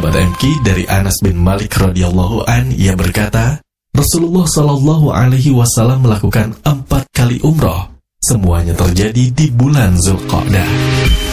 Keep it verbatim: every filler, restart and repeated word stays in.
sahabat M K dari Anas bin Malik radhiyallahu an, ia berkata, Rasulullah shallallahu alaihi wasallam melakukan empat kali umroh. Semuanya terjadi di bulan Zulqa'dah.